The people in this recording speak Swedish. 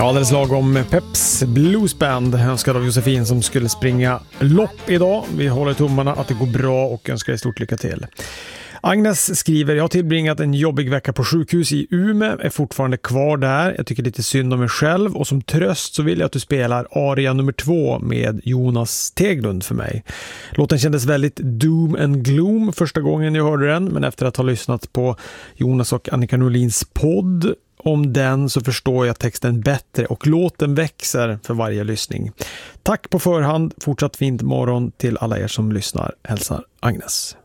Ja, alldeles lagom Peps Bluesband önskad av Josefin som skulle springa lopp idag. Vi håller tummarna att det går bra och önskar dig stort lycka till. Agnes skriver, jag har tillbringat en jobbig vecka på sjukhus i Umeå, är fortfarande kvar där. Jag tycker lite synd om mig själv och som tröst så vill jag att du spelar aria nummer 2 med Jonas Teglund för mig. Låten kändes väldigt doom and gloom första gången jag hörde den, men efter att ha lyssnat på Jonas och Annika Norlins podd om den så förstår jag texten bättre och låten växer för varje lyssning. Tack på förhand, fortsatt fint morgon till alla er som lyssnar. Hälsar Agnes.